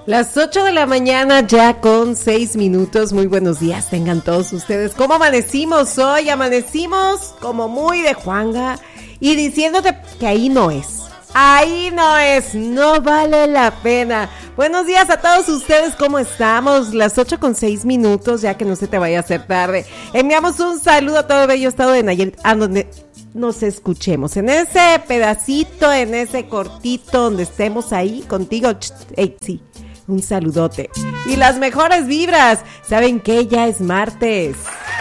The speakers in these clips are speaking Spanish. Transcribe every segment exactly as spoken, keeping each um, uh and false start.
Las ocho de la mañana ya con seis minutos. Muy buenos días tengan todos ustedes. ¿Cómo amanecimos hoy? Amanecimos como muy de Juanga y diciéndote que ahí no es. Ahí no es, no vale la pena. Buenos días a todos ustedes, ¿cómo estamos? Las ocho con seis minutos, ya que no se te vaya a hacer tarde. Enviamos un saludo a todo el bello estado de Nayarit, a donde nos escuchemos, en ese pedacito, en ese cortito, donde estemos ahí contigo. Hey, sí, un saludote. Y las mejores vibras, ¿saben qué? Ya es martes.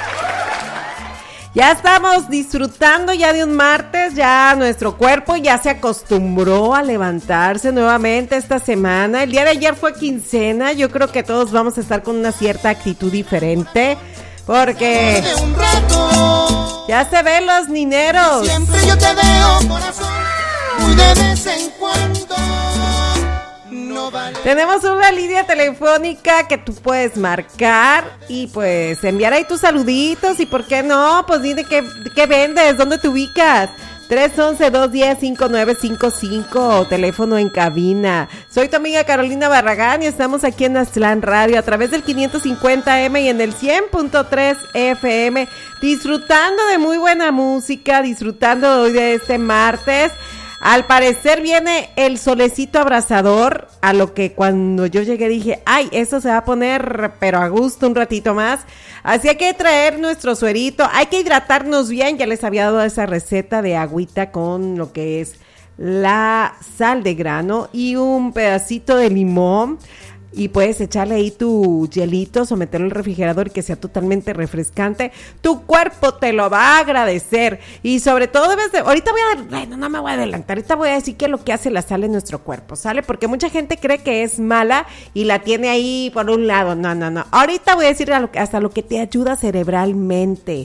Ya estamos disfrutando ya de un martes, ya nuestro cuerpo ya se acostumbró a levantarse nuevamente esta semana. El día de ayer fue quincena, yo creo que todos vamos a estar con una cierta actitud diferente, porque ya se ven los nineros. Siempre yo te veo, corazón, muy de vez en cuando. No vale. Tenemos una línea telefónica que tú puedes marcar y pues enviar ahí tus saluditos y por qué no, pues dime qué, qué vendes, dónde te ubicas. tres once, dos diez, cinco nueve cinco cinco, teléfono en cabina. Soy tu amiga Carolina Barragán y estamos aquí en Aztlán Radio a través del quinientos cincuenta eme y en el cien punto tres efe eme, disfrutando de muy buena música, disfrutando hoy de este martes. Al parecer viene el solecito abrasador, a lo que cuando yo llegué dije, ay, eso se va a poner, pero a gusto un ratito más. Así hay que traer nuestro suerito, hay que hidratarnos bien. Ya les había dado esa receta de agüita con lo que es la sal de grano y un pedacito de limón. Y puedes echarle ahí tu hielito, someterlo al refrigerador y que sea totalmente refrescante. Tu cuerpo te lo va a agradecer. Y sobre todo debes de... Ahorita voy a... Bueno, no me voy a adelantar. Ahorita voy a decir qué es lo que hace la sal en nuestro cuerpo, ¿sale? Porque mucha gente cree que es mala y la tiene ahí por un lado. No, no, no. Ahorita voy a decir a lo que, hasta lo que te ayuda cerebralmente.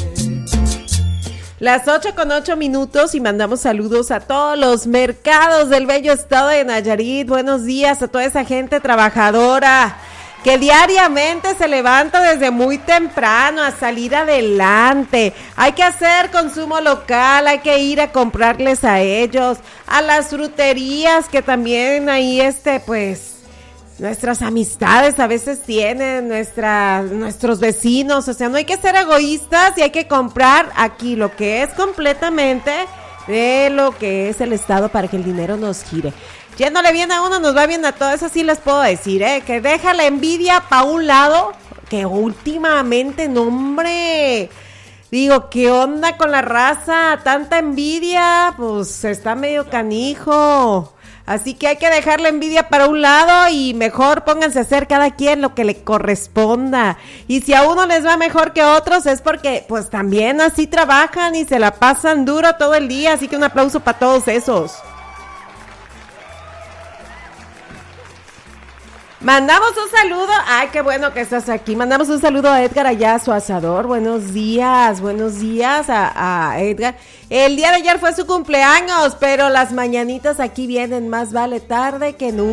Las ocho con ocho minutos y mandamos saludos a todos los mercados del bello estado de Nayarit. Buenos días a toda esa gente trabajadora que diariamente se levanta desde muy temprano a salir adelante. Hay que hacer consumo local, hay que ir a comprarles a ellos, a las fruterías que también ahí este pues... nuestras amistades a veces tienen, nuestra, nuestros vecinos, o sea, no hay que ser egoístas y hay que comprar aquí lo que es completamente de lo que es el Estado para que el dinero nos gire. Yéndole bien a uno, nos va bien a todos, eso sí les puedo decir, ¿eh? Que deja la envidia pa' un lado, que últimamente, no hombre, digo, ¿qué onda con la raza? Tanta envidia, pues está medio canijo. Así que hay que dejar la envidia para un lado y mejor pónganse a hacer cada quien lo que le corresponda. Y si a uno les va mejor que a otros es porque pues también así trabajan y se la pasan duro todo el día. Así que un aplauso para todos esos. Mandamos un saludo, ay, qué bueno que estás aquí. Mandamos un saludo a Edgar allá, su asador. Buenos días, buenos días a, a Edgar. El día de ayer fue su cumpleaños, pero las mañanitas aquí vienen, más vale tarde que nunca.